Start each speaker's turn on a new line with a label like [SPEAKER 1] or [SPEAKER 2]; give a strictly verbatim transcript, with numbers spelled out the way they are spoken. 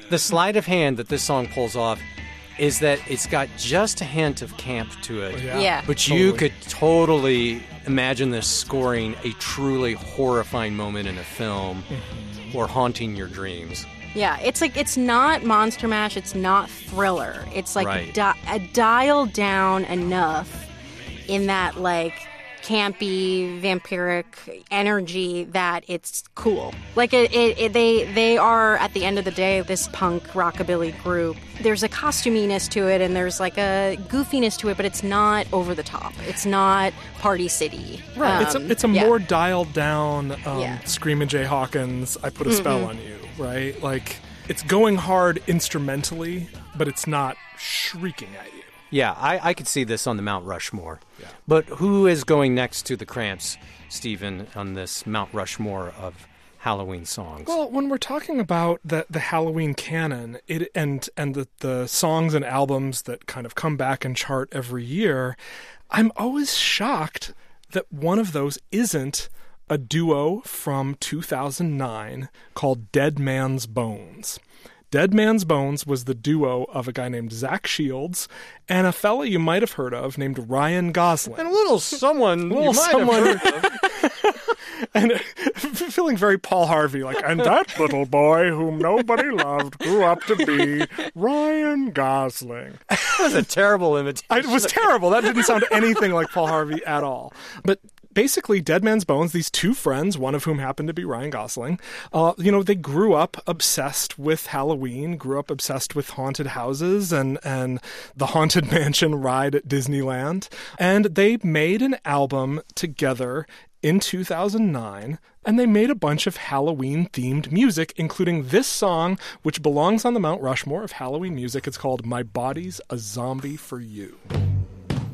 [SPEAKER 1] The sleight of hand that this song pulls off is that it's got just a hint of camp to it.
[SPEAKER 2] Yeah.
[SPEAKER 3] Yeah.
[SPEAKER 1] But
[SPEAKER 2] Totally.
[SPEAKER 1] you could totally imagine this scoring a truly horrifying moment in a film or haunting your dreams.
[SPEAKER 3] Yeah, it's like, it's not Monster Mash, it's not Thriller. It's like
[SPEAKER 1] Right.
[SPEAKER 3] di- a dialed down enough in that, like, campy, vampiric energy that it's cool. Like, it, it, it, they they are, at the end of the day, this punk rockabilly group. There's a costuminess to it, and there's, like, a goofiness to it, but it's not over the top. It's not Party City.
[SPEAKER 2] Right. it's a,
[SPEAKER 3] Um,
[SPEAKER 2] it's a
[SPEAKER 3] yeah.
[SPEAKER 2] more dialed down um,
[SPEAKER 3] Yeah.
[SPEAKER 2] Screamin' Jay Hawkins, I Put a Spell on You, right? Like, it's going hard instrumentally, but it's not shrieking at you.
[SPEAKER 1] Yeah, I, I could see this on the Mount Rushmore. Yeah. But who is going next to the Cramps, Stephen, on this Mount Rushmore of Halloween songs?
[SPEAKER 2] Well, when we're talking about the the Halloween canon, it and and the, the songs and albums that kind of come back and chart every year, I'm always shocked that one of those isn't a duo from two thousand nine called Dead Man's Bones. Dead Man's Bones was the duo of a guy named Zach Shields and a fella you might have heard of named Ryan Gosling.
[SPEAKER 1] And a little someone,
[SPEAKER 2] Little
[SPEAKER 1] you might
[SPEAKER 2] someone-
[SPEAKER 1] have heard of.
[SPEAKER 2] And uh, feeling very Paul Harvey, like, and that little boy whom nobody loved grew up to be Ryan Gosling.
[SPEAKER 1] That was a terrible imitation.
[SPEAKER 2] I, it was terrible. That didn't sound anything like Paul Harvey at all. But basically, Dead Man's Bones, these two friends, one of whom happened to be Ryan Gosling, uh, you know, they grew up obsessed with Halloween, grew up obsessed with haunted houses and, and the Haunted Mansion ride at Disneyland. And they made an album together in two thousand nine, and they made a bunch of Halloween-themed music, including this song, which belongs on the Mount Rushmore of Halloween music. It's called My Body's a Zombie for You.